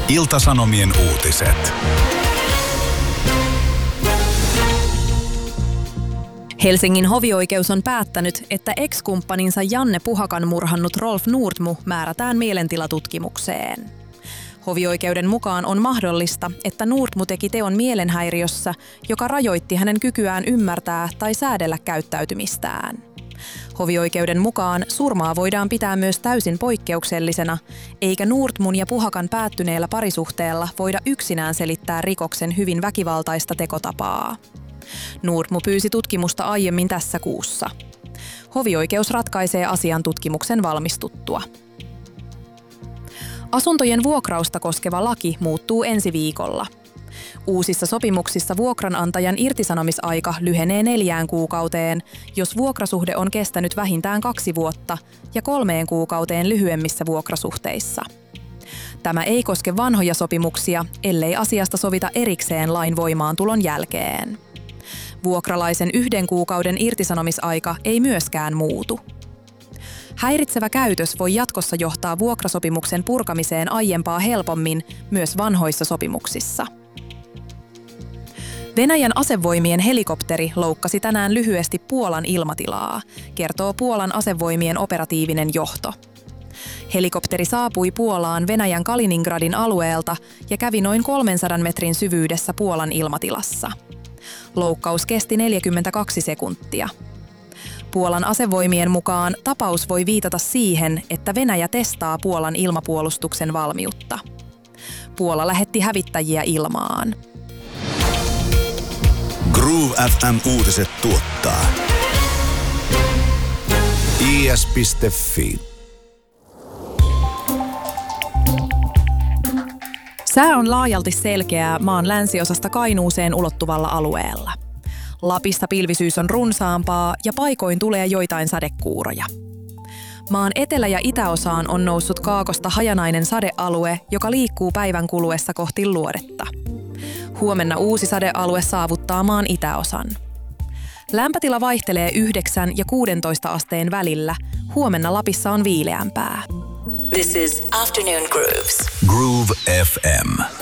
Ilta-Sanomien uutiset. Helsingin hovioikeus on päättänyt, että ex-kumppaninsa Janne Puhakan murhannut Rolf Nordmo määrätään mielentilatutkimukseen. Hovioikeuden mukaan on mahdollista, että Nordmo teki teon mielenhäiriössä, joka rajoitti hänen kykyään ymmärtää tai säädellä käyttäytymistään. Hovioikeuden mukaan surmaa voidaan pitää myös täysin poikkeuksellisena, eikä Nordmon ja Puhakan päättyneellä parisuhteella voida yksinään selittää rikoksen hyvin väkivaltaista tekotapaa. Nordmo pyysi tutkimusta aiemmin tässä kuussa. Hovioikeus ratkaisee asian tutkimuksen valmistuttua. Asuntojen vuokrausta koskeva laki muuttuu ensi viikolla. Uusissa sopimuksissa vuokranantajan irtisanomisaika lyhenee 4 kuukauteen, jos vuokrasuhde on kestänyt vähintään 2 vuotta ja 3 kuukauteen lyhyemmissä vuokrasuhteissa. Tämä ei koske vanhoja sopimuksia, ellei asiasta sovita erikseen lain voimaantulon jälkeen. Vuokralaisen 1 kuukauden irtisanomisaika ei myöskään muutu. Häiritsevä käytös voi jatkossa johtaa vuokrasopimuksen purkamiseen aiempaa helpommin myös vanhoissa sopimuksissa. Venäjän asevoimien helikopteri loukkasi tänään lyhyesti Puolan ilmatilaa, kertoo Puolan asevoimien operatiivinen johto. Helikopteri saapui Puolaan Venäjän Kaliningradin alueelta ja kävi noin 300 metrin syvyydessä Puolan ilmatilassa. Loukkaus kesti 42 sekuntia. Puolan asevoimien mukaan tapaus voi viitata siihen, että Venäjä testaa Puolan ilmapuolustuksen valmiutta. Puola lähetti hävittäjiä ilmaan. Groove FM uutiset tuottaa is.fi. Sää on laajalti selkeää maan länsiosasta Kainuuseen ulottuvalla alueella. Lapissa pilvisyys on runsaampaa ja paikoin tulee joitain sadekuuroja. Maan etelä- ja itäosaan on noussut kaakosta hajanainen sadealue, joka liikkuu päivän kuluessa kohti luodetta. Huomenna uusi sadealue saavuttaa maan itäosan. Lämpötila vaihtelee 9 ja 16 asteen välillä. Huomenna Lapissa on viileämpää. This is Afternoon Grooves. Groove FM.